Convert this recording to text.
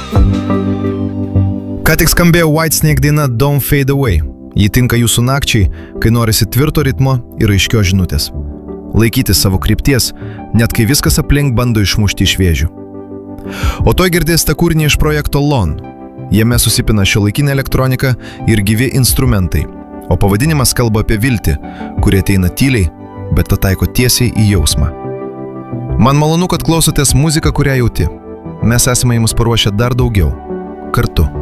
Ką tik skambėjo Whitesnake daina Don't Fade Away. Ji tinka jūsų nakčiai, kai norisi tvirto ritmo ir aiškios žinutės. Laikytis savo krypties, net kai viskas aplink bando išmušti iš vėžių. O toj girdėsite kūrinį iš projekto Lon. Jame susipina šiuolaikinė elektronika ir gyvi instrumentai, o pavadinimas kalba apie viltį, kuri ateina tyliai, bet pataiko tiesiai į jausmą. Man malonu, kad klausotės muziką, kurią jauti. Mes esame jums paruošę dar daugiau. Kartu.